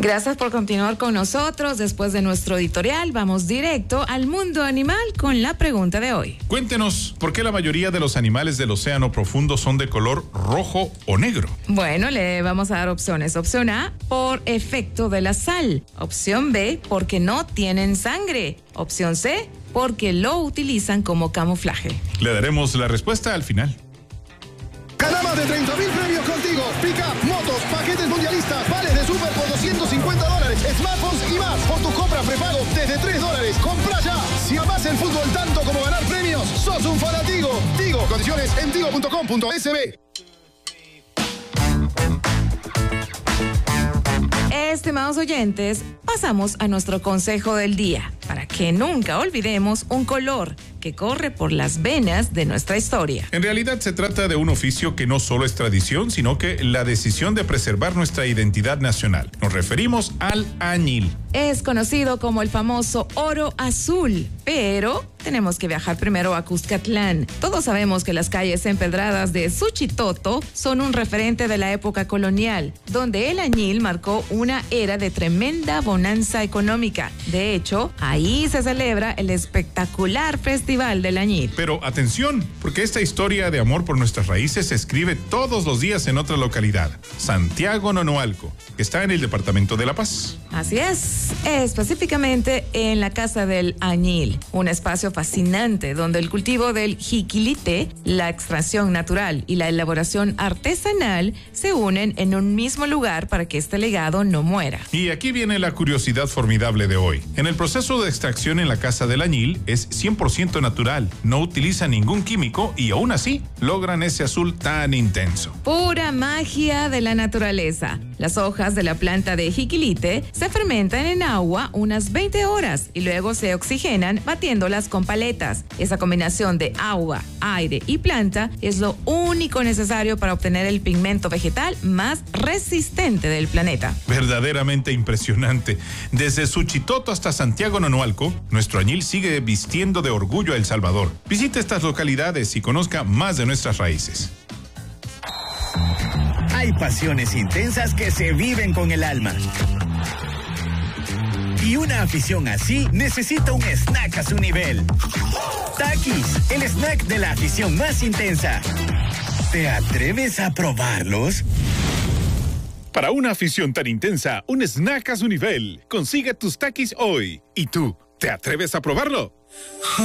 Gracias por continuar con nosotros. Después de nuestro editorial, vamos directo al mundo animal con la pregunta de hoy. Cuéntenos, ¿por qué la mayoría de los animales del océano profundo son de color rojo o negro? Bueno, le vamos a dar opciones. Opción A, por efecto de la sal. Opción B, porque no tienen sangre. Opción C, porque lo utilizan como camuflaje. Le daremos la respuesta al final. Gana más de 30,000 premios contigo. Pick-up, motos, paquetes mundialistas, vales de super por $250, smartphones y más. Por tu compra prepago desde $3. Compra ya. Si amás el fútbol tanto como ganar premios, sos un fanatigo. Tigo, condiciones en tigo.com.sb. Estimados oyentes, pasamos a nuestro consejo del día, para que nunca olvidemos un color que corre por las venas de nuestra historia. En realidad se trata de un oficio que no solo es tradición, sino que la decisión de preservar nuestra identidad nacional. Nos referimos al añil. Es conocido como el famoso oro azul, pero tenemos que viajar primero a Cuscatlán. Todos sabemos que las calles empedradas de Suchitoto son un referente de la época colonial, donde el añil marcó una era de tremenda bonanza económica. De hecho, ahí se celebra el espectacular Festival del Añil. Pero atención, porque esta historia de amor por nuestras raíces se escribe todos los días en otra localidad, Santiago Nonualco, que está en el departamento de La Paz. Así es, específicamente en la Casa del Añil, un espacio fascinante donde el cultivo del jiquilite, la extracción natural y la elaboración artesanal se unen en un mismo lugar para que este legado no muera. Y aquí viene la curiosidad formidable de hoy. En el proceso de extracción en la Casa del Añil es 100% natural, no utiliza ningún químico y aún así logran ese azul tan intenso. Pura magia de la naturaleza. Las hojas de la planta de jiquilite se fermentan en agua unas 20 horas y luego se oxigenan batiéndolas con paletas. Esa combinación de agua, aire y planta es lo único necesario para obtener el pigmento vegetal más resistente del planeta. Verdaderamente impresionante. Desde Suchitoto hasta Santiago Nonualco, nuestro añil sigue vistiendo de orgullo a El Salvador. Visite estas localidades y conozca más de nuestras raíces. Hay pasiones intensas que se viven con el alma. Y una afición así necesita un snack a su nivel. Takis, el snack de la afición más intensa. ¿Te atreves a probarlos? Para una afición tan intensa, un snack a su nivel. Consigue tus Takis hoy. ¿Y tú, te atreves a probarlo?